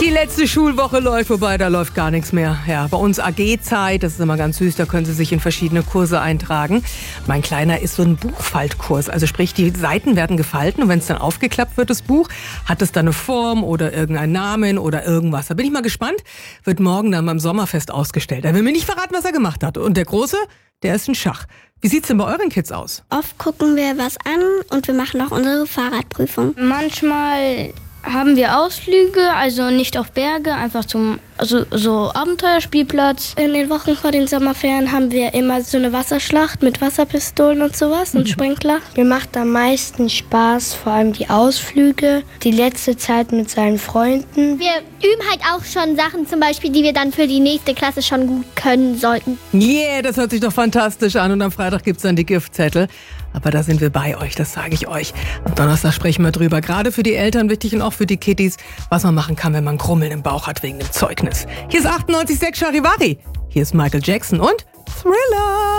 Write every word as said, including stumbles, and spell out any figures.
Die letzte Schulwoche läuft vorbei, da läuft gar nichts mehr. Ja, bei uns A G-Zeit, das ist immer ganz süß, da können Sie sich in verschiedene Kurse eintragen. Mein Kleiner ist so ein Buchfaltkurs, also sprich, die Seiten werden gefalten und wenn es dann aufgeklappt wird, das Buch, hat es dann eine Form oder irgendeinen Namen oder irgendwas. Da bin ich mal gespannt, wird morgen dann beim Sommerfest ausgestellt. Er will mir nicht verraten, was er gemacht hat. Und der Große, der ist ein Schach. Wie sieht's denn bei euren Kids aus? Oft gucken wir was an und wir machen auch unsere Fahrradprüfung. Manchmal haben wir Ausflüge, also nicht auf Berge, einfach zum also so Abenteuerspielplatz. In den Wochen vor den Sommerferien haben wir immer so eine Wasserschlacht mit Wasserpistolen und sowas und Sprinkler. Mir macht am meisten Spaß, vor allem die Ausflüge, die letzte Zeit mit seinen Freunden. Wir üben halt auch schon Sachen, zum Beispiel, die wir dann für die nächste Klasse schon gut können sollten. Yeah, das hört sich doch fantastisch an und am Freitag gibt's dann die Giftzettel. Aber da sind wir bei euch, das sage ich euch. Am Donnerstag sprechen wir drüber, gerade für die Eltern wichtig und auch für die Kiddies, was man machen kann, wenn man Grummeln im Bauch hat wegen dem Zeugnis. Hier ist achtundneunzig Komma sechs Charivari. Hier ist Michael Jackson und Thriller.